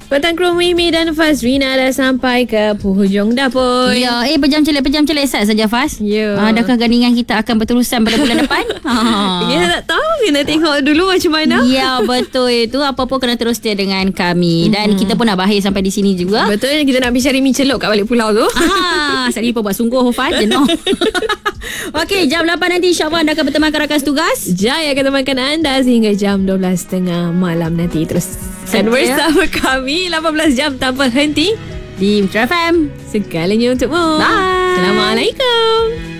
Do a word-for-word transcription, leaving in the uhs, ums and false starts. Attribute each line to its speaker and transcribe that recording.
Speaker 1: Petang Kru Mimi dan Fazrina dah sampai ke penghujung dapur.
Speaker 2: Ya, eh berjam celik, berjam celik sat saja Faz.
Speaker 1: Ya.
Speaker 2: Ah, adakah gandingan kita akan berterusan pada bulan depan? ha.
Speaker 1: Kita tak tahu, kena tengok dulu macam mana.
Speaker 2: Ya, betul itu. Apa pun kena terus stay dengan kami. Dan hmm. kita pun nak berakhir sampai di sini juga.
Speaker 1: Betul, kita nak pergi cari mi celok kat balik pulau tu.
Speaker 2: Ah, saya lupa buat sungguh Faz. Jenuh. Okey, jam lapan nanti insya-Allah anda akan bertemankan rakan setugas.
Speaker 1: Jaya akan temankan anda sehingga jam dua belas tiga puluh malam nanti. Terus dan bersama kami lapan belas jam tanpa henti
Speaker 2: di Metro F M.
Speaker 1: Segalanya untukmu.
Speaker 2: Bye.
Speaker 1: Assalamualaikum.